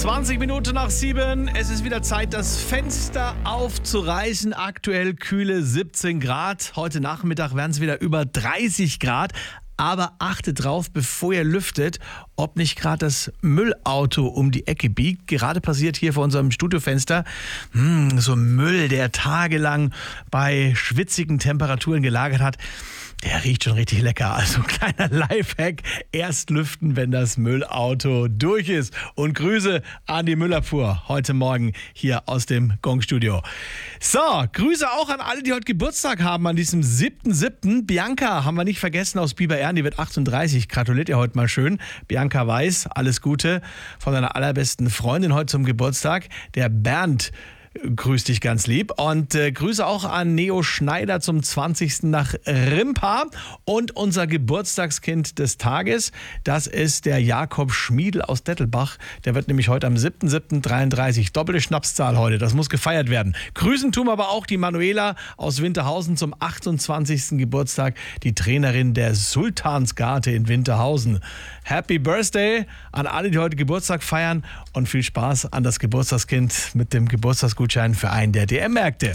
20 Minuten nach 7. Es ist wieder Zeit, das Fenster aufzureißen. Aktuell kühle 17 Grad. Heute Nachmittag werden es wieder über 30 Grad. Aber achtet drauf, bevor ihr lüftet, ob nicht gerade das Müllauto um die Ecke biegt. Gerade passiert hier vor unserem Studiofenster so Müll, der tagelang bei schwitzigen Temperaturen gelagert hat. Der riecht schon richtig lecker. Also kleiner Lifehack, erst lüften, wenn das Müllauto durch ist. Und Grüße an die Müllabfuhr heute Morgen hier aus dem Gong-Studio. So, Grüße auch an alle, die heute Geburtstag haben an diesem 7.7. Bianca haben wir nicht vergessen aus Biber-Ehren, die wird 38. Gratuliert ihr heute mal schön. Bianca Weiß, alles Gute von deiner allerbesten Freundin heute zum Geburtstag. Der Bernd grüß dich ganz lieb und Grüße auch an Neo Schneider zum 20. nach Rimpa und unser Geburtstagskind des Tages, das ist der Jakob Schmiedl aus Dettelbach, der wird nämlich heute am 7.7.33, doppelte Schnapszahl heute, das muss gefeiert werden. Grüßen tun aber auch die Manuela aus Winterhausen zum 28. Geburtstag, die Trainerin der Sultansgarte in Winterhausen. Happy Birthday an alle, die heute Geburtstag feiern und viel Spaß an das Geburtstagskind mit dem Geburtstagsgutschein für einen der DM-Märkte.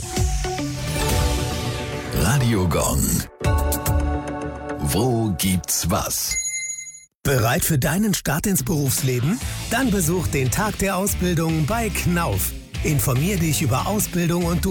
Radio Gong. Wo gibt's was? Bereit für deinen Start ins Berufsleben? Dann besuch den Tag der Ausbildung bei Knauf. Informier dich über Ausbildung und